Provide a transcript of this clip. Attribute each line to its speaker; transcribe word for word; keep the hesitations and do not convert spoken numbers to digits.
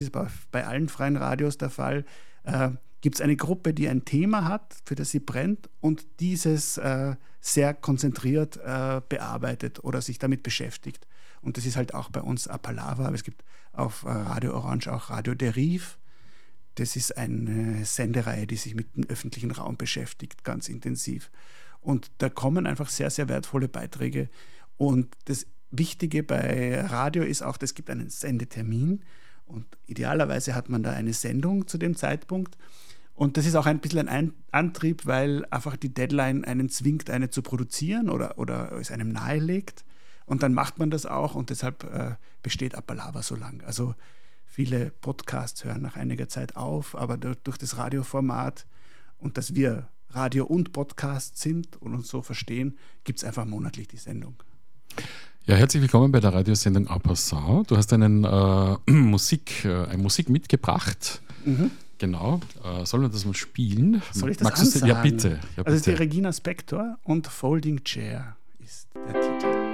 Speaker 1: ist bei, bei allen freien Radios der Fall, äh, gibt es eine Gruppe, die ein Thema hat, für das sie brennt und dieses äh, sehr konzentriert äh, bearbeitet oder sich damit beschäftigt. Und das ist halt auch bei uns Apalava, aber es gibt auf äh, Radio Orange auch Radio Deriv. Das ist eine Sendereihe, die sich mit dem öffentlichen Raum beschäftigt, ganz intensiv. Und da kommen einfach sehr, sehr wertvolle Beiträge. Und das Wichtige bei Radio ist auch, es gibt einen Sendetermin und idealerweise hat man da eine Sendung zu dem Zeitpunkt. Und das ist auch ein bisschen ein Antrieb, weil einfach die Deadline einen zwingt, eine zu produzieren oder, oder es einem nahelegt. Und dann macht man das auch und deshalb äh, besteht Apalava so lang. Also viele Podcasts hören nach einiger Zeit auf, aber durch, durch das Radioformat und dass wir Radio und Podcast sind und uns so verstehen, gibt es einfach monatlich die Sendung.
Speaker 2: Ja, herzlich willkommen bei der Radiosendung En Passant. Du hast einen äh, Musik, äh, eine Musik mitgebracht. Mhm. Genau. Äh, sollen wir das mal spielen?
Speaker 1: Soll ich das
Speaker 2: Magst
Speaker 1: ansagen?
Speaker 2: Ja, bitte. Ja,
Speaker 1: bitte. Also es ist die Regina Spektor und Folding Chair ist der